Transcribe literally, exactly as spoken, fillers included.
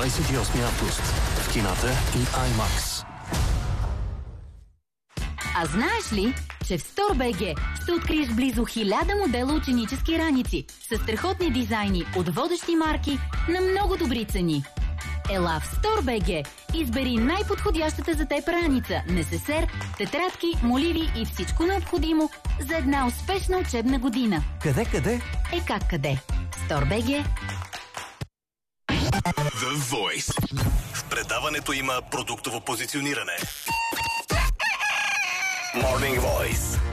двадесет и осми август в кината и IMAX. А знаеш ли, че в StoreBG ще откриеш близо хиляда модела ученически раници с страхотни дизайни от водещи марки на много добри цени? Ела в StoreBG, избери най-подходящата за теб раница, несесер, тетрадки, моливи и всичко необходимо за една успешна учебна година. Къде, къде? Е как къде? StoreBG. The Voice. В предаването има продуктово позициониране. Morning Voice.